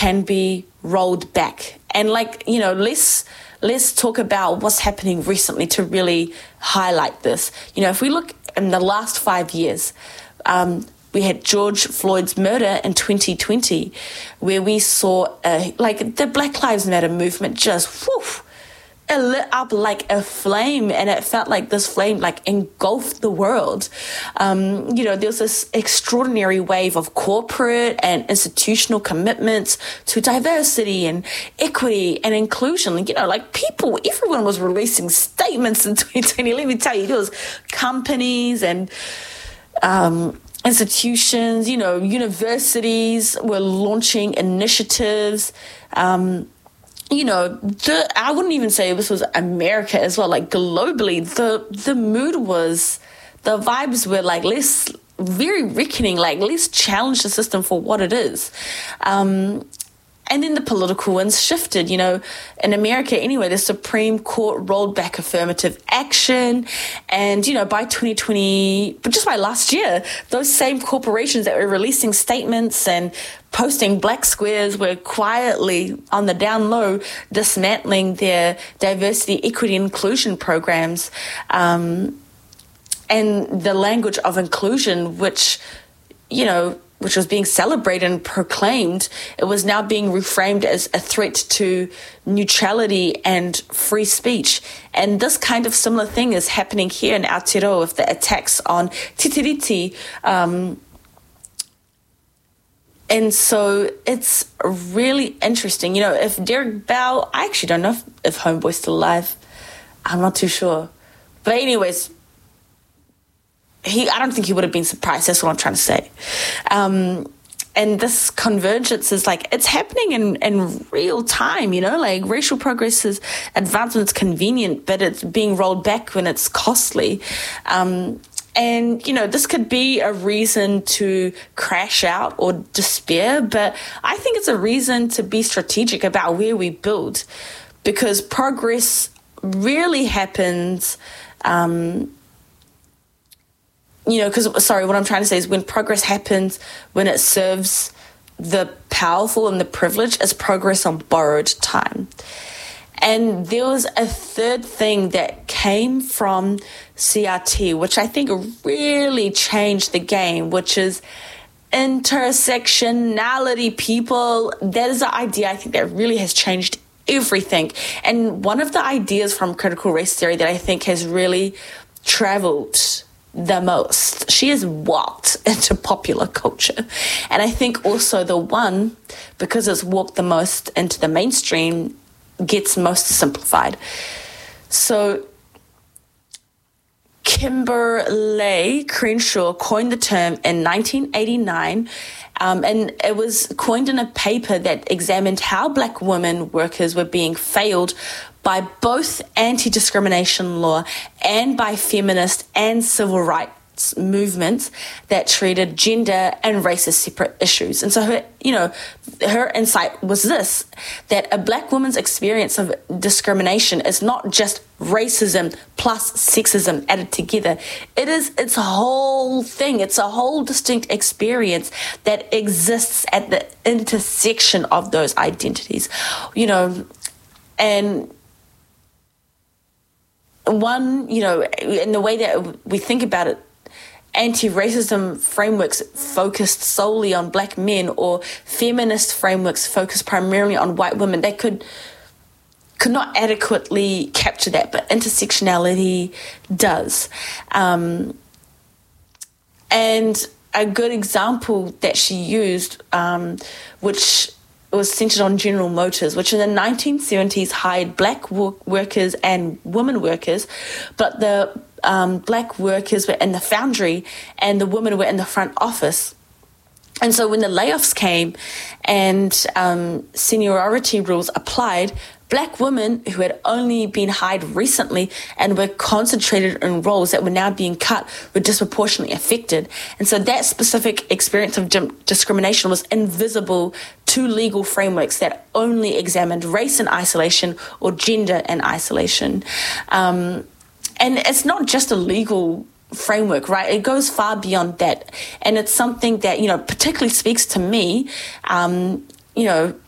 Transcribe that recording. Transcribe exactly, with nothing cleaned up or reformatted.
can be rolled back. And like, you know, let's, let's talk about what's happening recently to really highlight this. You know, if we look in the last five years, um, we had George Floyd's murder in twenty twenty, where we saw, a, like, the Black Lives Matter movement just, whew, it lit up like a flame, and it felt like this flame, like, engulfed the world. Um, you know, there was this extraordinary wave of corporate and institutional commitments to diversity and equity and inclusion. You know, like, people, everyone was releasing statements in twenty twenty. Let me tell you, there was companies and um institutions, you know, universities were launching initiatives. Um, you know, the, I wouldn't even say this was America as well. Like, globally, the the mood was, the vibes were like, let's, very reckoning, like, let's challenge the system for what it is. Um, And then the political winds shifted. You know, in America anyway, the Supreme Court rolled back affirmative action. And, you know, by twenty twenty, but just by last year, those same corporations that were releasing statements and posting black squares were quietly on the down low dismantling their diversity, equity, and inclusion programs. Um, and the language of inclusion, which, you know, which was being celebrated and proclaimed, it was now being reframed as a threat to neutrality and free speech. And this kind of similar thing is happening here in Aotearoa with the attacks on Te Tiriti. Um, and so it's really interesting. You know, if Derek Bell, I actually don't know if, if Homeboy's still alive. I'm not too sure. But anyways, He, I don't think he would have been surprised. That's what I'm trying to say. Um, and this convergence is like, it's happening in, in real time, you know, like racial progress is advancement's convenient, but it's being rolled back when it's costly. Um, and, you know, this could be a reason to crash out or despair, but I think it's a reason to be strategic about where we build, because progress really happens, um, you know, because, sorry, what I'm trying to say is when progress happens, when it serves the powerful and the privileged, is progress on borrowed time. And there was a third thing that came from C R T, which I think really changed the game, which is intersectionality, people. That is an idea I think that really has changed everything. And one of the ideas from critical race theory that I think has really traveled the most, she has walked into popular culture. And I think also the one, because it's walked the most into the mainstream, gets most simplified. So Kimberlé Crenshaw coined the term in nineteen eighty-nine, um, and it was coined in a paper that examined how black women workers were being failed by both anti-discrimination law and by feminist and civil rights movements that treated gender and race as separate issues. And so her, you know, her insight was this, that a black woman's experience of discrimination is not just racism plus sexism added together. It is its whole thing. It's a whole distinct experience that exists at the intersection of those identities, you know, and one, you know, in the way that we think about it, anti-racism frameworks focused solely on black men, or feminist frameworks focused primarily on white women, they could could not adequately capture that, but intersectionality does. Um, and a good example that she used, um, which was centered on General Motors, which in the nineteen seventies hired black wo- workers and women workers, but the um, black workers were in the foundry and the women were in the front office. And so when the layoffs came and um, seniority rules applied, black women who had only been hired recently and were concentrated in roles that were now being cut were disproportionately affected. And so that specific experience of dim- discrimination was invisible to legal frameworks that only examined race in isolation or gender in isolation. Um, and it's not just a legal framework, right? It goes far beyond that. And it's something that, you know, particularly speaks to me, um, you know,